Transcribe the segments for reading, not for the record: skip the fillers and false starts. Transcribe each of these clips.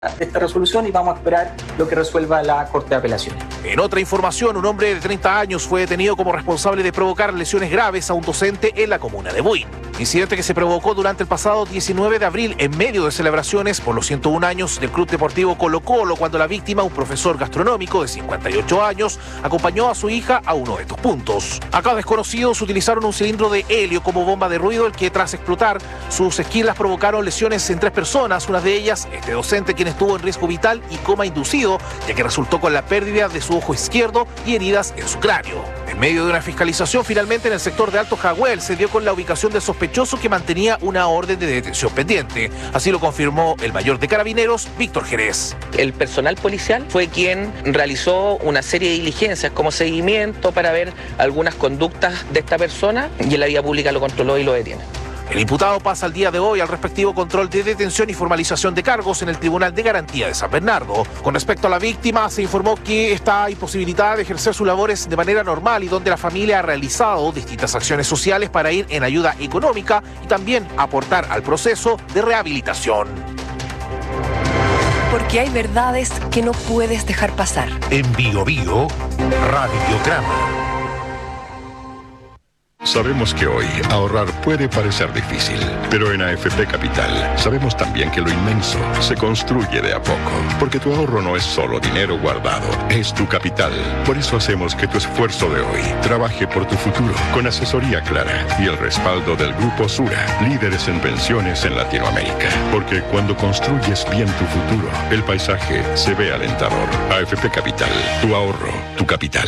de esta resolución y vamos a esperar lo que resuelva la Corte de Apelaciones. En otra información, un hombre de 30 años fue detenido como responsable de provocar lesiones graves a un docente en la comuna de Buin. Incidente que se provocó durante el pasado 19 de abril en medio de celebraciones por los 101 años del Club Deportivo Colo-Colo, cuando la víctima, un profesor gastronómico de 58 años, acompañó a su hija a uno de estos puntos. Acá desconocidos utilizaron un cilindro de helio como bomba de ruido, el que tras explotar sus esquilas provocaron lesiones en 3 personas, una de ellas este docente, quien estuvo en riesgo vital y coma inducido, ya que resultó con la pérdida de su ojo izquierdo y heridas en su cráneo. En medio de una fiscalización, finalmente en el sector de Alto Jaguel se dio con la ubicación del sospechoso que mantenía una orden de detención pendiente. Así lo confirmó el mayor de Carabineros, Víctor Jerez. El personal policial fue quien realizó una serie de diligencias como seguimiento para ver algunas conductas de esta persona y en la vía pública lo controló y lo detiene. El imputado pasa el día de hoy al respectivo control de detención y formalización de cargos en el Tribunal de Garantía de San Bernardo. Con respecto a la víctima, se informó que está imposibilitada de ejercer sus labores de manera normal y donde la familia ha realizado distintas acciones sociales para ir en ayuda económica y también aportar al proceso de rehabilitación. Porque hay verdades que no puedes dejar pasar. En Bio Bio, Radiograma. Sabemos que hoy ahorrar puede parecer difícil, pero en AFP Capital sabemos también que lo inmenso se construye de a poco, porque tu ahorro no es solo dinero guardado, es tu capital. Por eso hacemos que tu esfuerzo de hoy trabaje por tu futuro, con asesoría clara y el respaldo del Grupo Sura, líderes en pensiones en Latinoamérica. Porque cuando construyes bien tu futuro, el paisaje se ve alentador. AFP Capital, tu ahorro, tu capital.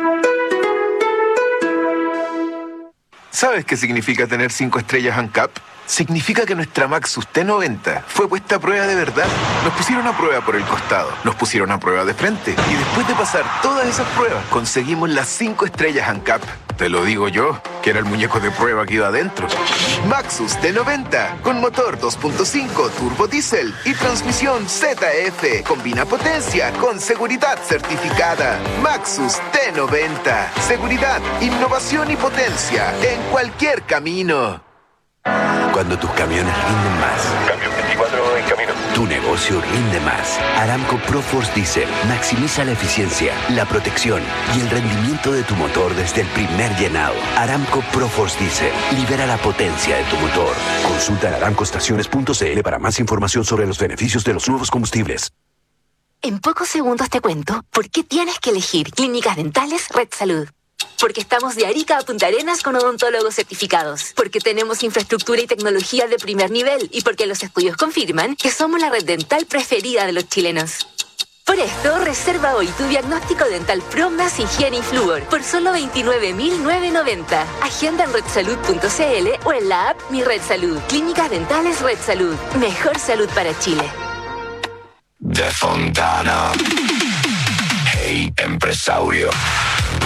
¿Sabes qué significa tener 5 estrellas ANCAP? Significa que nuestra Maxus T90 fue puesta a prueba de verdad. Nos pusieron a prueba por el costado, nos pusieron a prueba de frente y después de pasar todas esas pruebas, conseguimos las 5 estrellas ANCAP. Te lo digo yo, que era el muñeco de prueba que iba adentro. Maxus T90, con motor 2.5 turbo diésel y transmisión ZF. Combina potencia con seguridad certificada. Maxus T90. Seguridad, innovación y potencia en cualquier camino. Cuando tus camiones rinden más. Cambio 24 en camino. Tu negocio rinde más. Aramco ProForce Diesel maximiza la eficiencia, la protección y el rendimiento de tu motor desde el primer llenado. Aramco ProForce Diesel libera la potencia de tu motor. Consulta en aramcoestaciones.cl para más información sobre los beneficios de los nuevos combustibles. En pocos segundos te cuento por qué tienes que elegir Clínicas Dentales Red Salud. Porque estamos de Arica a Punta Arenas con odontólogos certificados. Porque tenemos infraestructura y tecnología de primer nivel. Y porque los estudios confirman que somos la red dental preferida de los chilenos. Por esto, reserva hoy tu diagnóstico dental Pro más higiene y flúor por solo 29.990. Agenda en redsalud.cl o en la app Mi Red Salud. Clínicas Dentales Red Salud. Mejor salud para Chile. De Fontana. Hey, empresario.